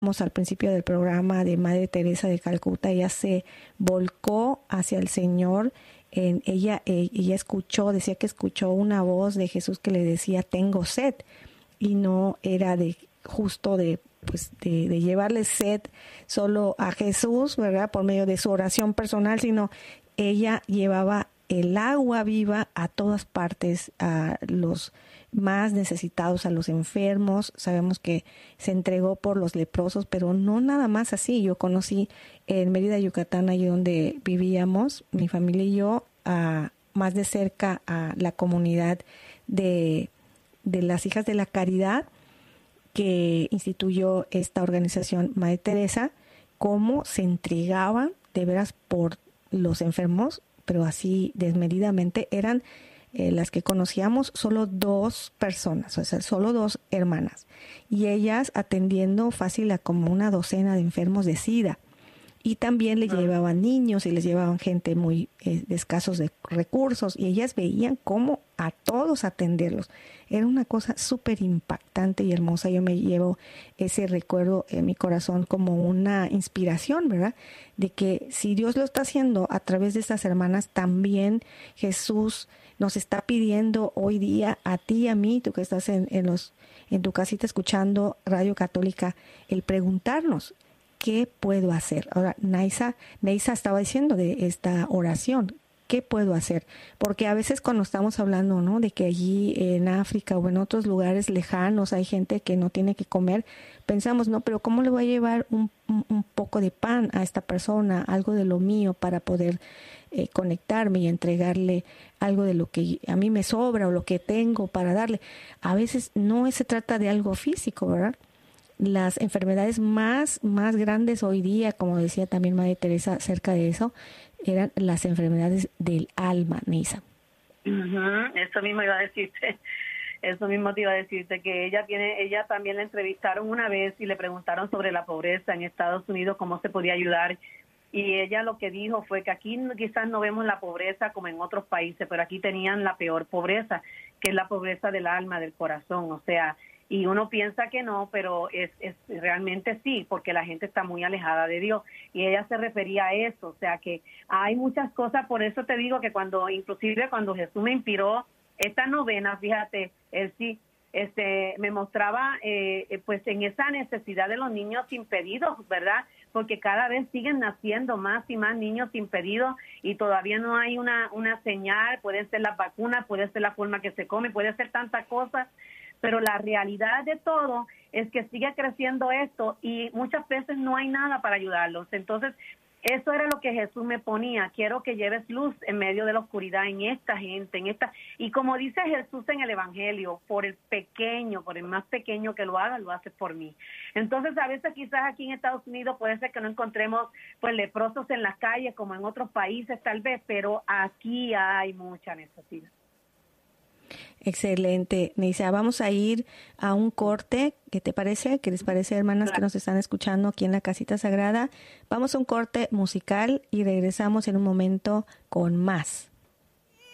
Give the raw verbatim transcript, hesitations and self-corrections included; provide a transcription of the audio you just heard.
al principio del programa de Madre Teresa de Calcuta, ella se volcó hacia el Señor. En ella, eh, ella escuchó, decía que escuchó una voz de Jesús que le decía, tengo sed, y no era de justo de pues de, de llevarle sed solo a Jesús, ¿verdad? Por medio de su oración personal, sino ella llevaba el agua viva a todas partes, a los más necesitados, a los enfermos. Sabemos que se entregó por los leprosos, pero no nada más así. Yo conocí en Mérida, Yucatán, allí donde vivíamos, mi familia y yo, a, más de cerca a la comunidad de, de las Hijas de la Caridad, que instituyó esta organización Madre Teresa, cómo se entregaban de veras por los enfermos, pero así desmedidamente. Eran eh, las que conocíamos solo dos personas, o sea, solo dos hermanas, y ellas atendiendo fácil a como una docena de enfermos de SIDA. Y también le llevaban niños y les llevaban gente muy eh, de escasos de recursos, y ellas veían cómo a todos atenderlos. Era una cosa súper impactante y hermosa. Yo me llevo ese recuerdo en mi corazón como una inspiración, ¿verdad? De que si Dios lo está haciendo a través de estas hermanas, también Jesús nos está pidiendo hoy día a ti y a mí, tú que estás en, en, los, en tu casita escuchando Radio Católica, el preguntarnos, ¿qué puedo hacer? Ahora, Neisa, Neisa estaba diciendo de esta oración, ¿qué puedo hacer? Porque a veces cuando estamos hablando, ¿no?, de que allí en África o en otros lugares lejanos hay gente que no tiene que comer, pensamos, no, pero ¿cómo le voy a llevar un, un, un poco de pan a esta persona, algo de lo mío para poder eh, conectarme y entregarle algo de lo que a mí me sobra o lo que tengo para darle? A veces no se trata de algo físico, ¿verdad? Las enfermedades más, más grandes hoy día, como decía también Madre Teresa acerca de eso, eran las enfermedades del alma, Neisa. Uh-huh. Eso mismo iba a decirte, eso mismo te iba a decirte, que ella tiene, ella también la entrevistaron una vez y le preguntaron sobre la pobreza en Estados Unidos, cómo se podía ayudar, y ella lo que dijo fue que aquí quizás no vemos la pobreza como en otros países, pero aquí tenían la peor pobreza, que es la pobreza del alma, del corazón, o sea, y uno piensa que no, pero es, es realmente sí, porque la gente está muy alejada de Dios, y ella se refería a eso, o sea que hay muchas cosas. Por eso te digo que cuando, inclusive cuando Jesús me inspiró esta novena, fíjate, él sí, este, me mostraba eh, pues en esa necesidad de los niños impedidos, ¿verdad? Porque cada vez siguen naciendo más y más niños impedidos y todavía no hay una, una señal. Puede ser las vacunas, puede ser la forma que se come, puede ser tantas cosas, pero la realidad de todo es que sigue creciendo esto y muchas veces no hay nada para ayudarlos. Entonces, eso era lo que Jesús me ponía. Quiero que lleves luz en medio de la oscuridad en esta gente, en esta. Y como dice Jesús en el Evangelio, por el pequeño, por el más pequeño que lo haga, lo hace por mí. Entonces, a veces quizás aquí en Estados Unidos puede ser que no encontremos pues leprosos en las calles como en otros países tal vez, pero aquí hay mucha necesidad. Excelente, Neisa. Vamos a ir a un corte. ¿Qué te parece? ¿Qué les parece, hermanas que nos están escuchando aquí en la Casita Sagrada? Vamos a un corte musical y regresamos en un momento con más.